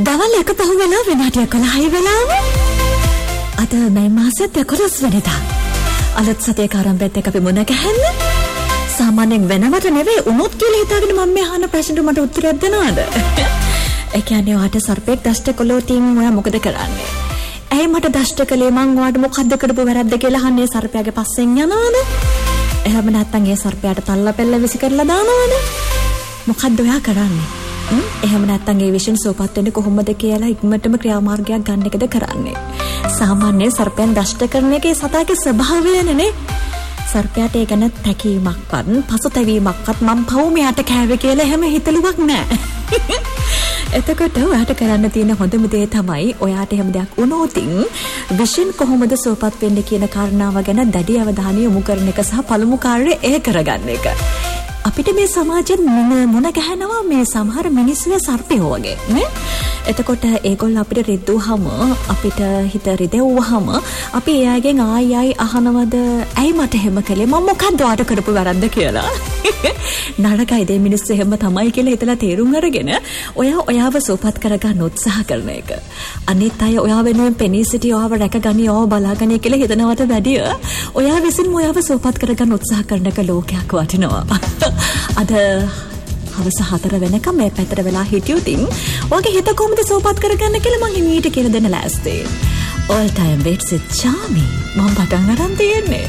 දවල් එක පහුවෙලා විනාඩිය 11යි වෙලාව. අද මේ මාසෙත් 11 වෙනිදා. අලුත් සතියක ආරම්භයත් එක්ක අපි මුණ ගැහෙන්න. සාමාන්‍යයෙන් වෙනවට නෙවෙයි උනොත් කියලා හිතාගෙන මම මේ අහන ප්‍රශ්නෙට මට උත්තරයක් දෙනවද? ඒ කියන්නේ ඔයාට සර්පෙක් දෂ්ට කළොත් ඔයා මොකද කරන්නේ? ඇයි මට දෂ්ට කළේ මං ඔයාට මොකද්ද කරපු වැරද්ද කියලා අහන්නේ සර්පයාගේ පස්සෙන් යනවද? එහෙම නැත්නම් ඒ සර්පයාට තල්ලා පෙල්ල විසි කරලා දානවද? මොකද්ද ඔයා කරන්නේ? එහෙම නැත්නම් ඒ විශ්ෙන් සෝපත් වෙන්නේ කොහොමද කියලා ඉක්මනටම ක්‍රියාමාර්ගයක් ගන්න එකද කරන්නේ? සාමාන්‍ය සර්පයන් දෂ්ට කරන එකේ සතාගේ ස්වභාවයනේ. සර්පයාට ඒ ගැන තැකීමක්වත් පසුතැවීමක්වත් මම පව් මෙයාට කෑවේ කියලා එහෙම හිතලුවක් නැහැ. එතකොට ඔයාට කරන්න තියෙන හොඳම දේ තමයි ඔයාට එහෙම දෙයක් වුණොතින් විශ්ෙන් කොහොමද සෝපත් වෙන්නේ කියන කාරණාව ගැන දැඩි අවධානය යොමු කරන එක සහ පළමු කාර්යය ඒ කරගන්න එක. අපිට මේ සමාජයෙන් මොන ගහනවා මේ සමහර මිනිස්සුගේ සර්පයෝ වගේ නේ. එතකොට ඒගොල්ලෝ අපිට රිද්දුවහම අපිට හිත රිදෙව්වහම අපි එයාගෙන් ආයි අහනවද ඇයි මට එහෙම කළේ මම මොකක්ද ඔයාට කරපු වැරද්ද කියලා. නරකයි දේ මිනිස්සු එහෙම තමයි කියලා හිතලා තේරුම් අරගෙන ඔයාව සෝපත් කරගන්න උත්සාහ කරන එක. අනිත් අය ඔයාව වෙනුවෙන් පෙනී සිටි ඔයාව රැකගනි ඔයාව බලාගනි කියලා හිතනවට වැඩිය ඔයා විසින් ඔයාව සෝපත් කරගන්න උත්සාහ කරන එක ලෝකයක් වටිනවා. අද හවස 4 වෙනකම් මේ පැත්තට වෙලා හිටියොතින් ඔයාගේ හිත කොහොමද සෝපත් කරගන්න කියලා මම හිමීට කියලා දෙන්න ලෑස්තියි. all time waits with Chami මම පටන් ගන්න තියෙන්නේ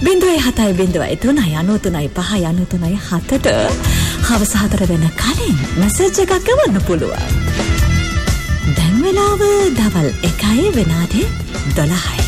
0.703.93.5.93.7ට හවස 4 වෙන කලින් මැසේජ් එකක් ගවන්න පුළුවන්. දැන් වෙලාව දවල් 1 විනාඩි 12යි.